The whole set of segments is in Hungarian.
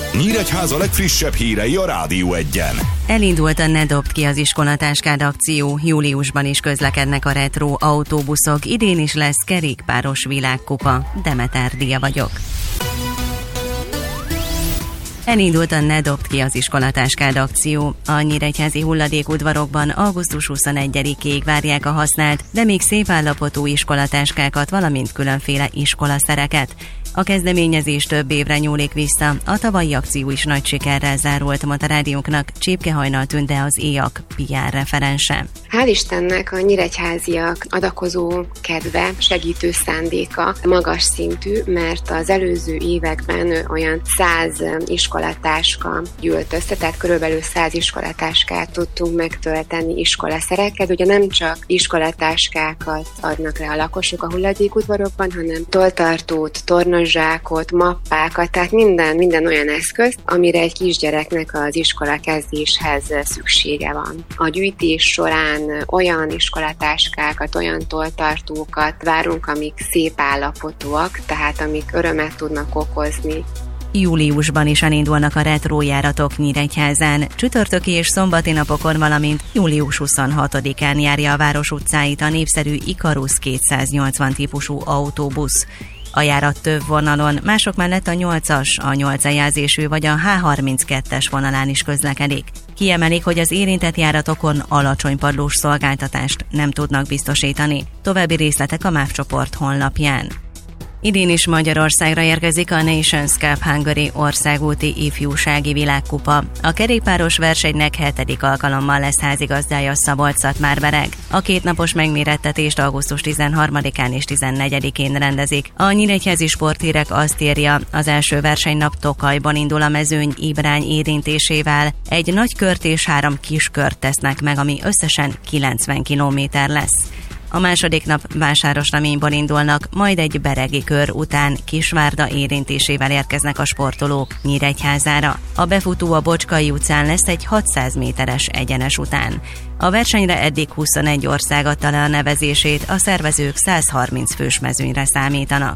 Nyíregyháza legfrissebb hírei a Rádió Egyen. Elindult a Ne dobd ki az iskolatáskád akció, júliusban is közlekednek a retro autóbuszok, idén is lesz kerékpáros világkupa. Demeter Dia vagyok. Elindult a Ne dobd ki az iskolatáskád akció. A nyíregyházi hulladékudvarokban augusztus 21-ig várják a használt, de még szép állapotú iskolatáskákat, valamint különféle iskolaszereket. A kezdeményezés több évre nyúlik vissza, a tavalyi akció is nagy sikerrel zárult, mondta rádiónknak Csépke Hajnal Tünde, az EAK PR referense. Hál' Istennek a nyíregyháziak adakozó kedve, segítő szándéka magas szintű, mert az előző években olyan 100 iskolatáska gyűlt össze, tehát körülbelül 100 iskolatáskát tudtunk megtölteni iskolaszerekkel. Ugye nem csak iskolatáskákat adnak le a lakosok a hulladékudvarokban, hanem tolltartót, tornazsákot, mappákat, tehát minden olyan eszköz, amire egy kisgyereknek az iskola kezdéshez szüksége van. A gyűjtés során olyan iskolatáskákat, olyan tolltartókat várunk, amik szép állapotúak, tehát amik örömet tudnak okozni. Júliusban is elindulnak a retrójáratok Nyíregyházán. Csütörtöki és szombati napokon, valamint július 26-án járja a város utcáit a népszerű Ikarus 280 típusú autóbusz. A járat több vonalon, mások mellett a 8-as, a 8 jelzésű vagy a H32-es vonalán is közlekedik. Kiemelik, hogy az érintett járatokon alacsony padlós szolgáltatást nem tudnak biztosítani. További részletek a MÁV csoport honlapján. Idén is Magyarországra érkezik a Nations Cup Hungary országúti ifjúsági világkupa. A kerékpáros versenynek 7. alkalommal lesz házigazdája Szabolcs-Szatmár-Bereg. A kétnapos megmérettetést augusztus 13-án és 14-én rendezik. A nyíregyházi sporthírek azt írja, az első versenynap Tokajban indul a mezőny Ibrány érintésével. Egy nagy kört és 3 kis kört tesznek meg, ami összesen 90 kilométer lesz. A második nap Vásárosnaményból indulnak, majd egy beregi kör után Kisvárda érintésével érkeznek a sportolók Nyíregyházára. A befutó a Bocskai utcán lesz egy 600 méteres egyenes után. A versenyre eddig 21 ország adta le a nevezését, a szervezők 130 fős mezőnyre számítanak.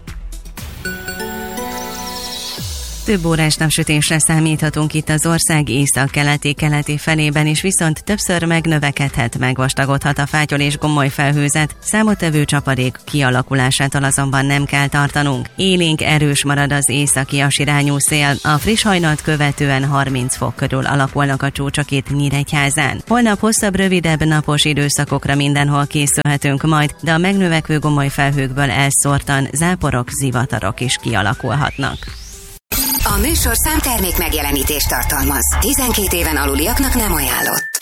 Több órás napsütésre számíthatunk itt az ország észak-keleti felében is, viszont többször megnövekedhet, megvastagodhat a fátyol és gomoly felhőzet, számottevő csapadék kialakulásától azonban nem kell tartanunk. Élénk erős marad az északi-as irányú szél, a friss hajnalt követően 30 fok körül alakulnak a csúcsok itt Nyíregyházán. Holnap hosszabb, rövidebb napos időszakokra mindenhol készülhetünk majd, de a megnövekvő gomoly felhőkből elszórtan záporok, zivatarok is kialakulhatnak. A műsorszám termék megjelenítést tartalmaz. 12 éven aluliaknak nem ajánlott.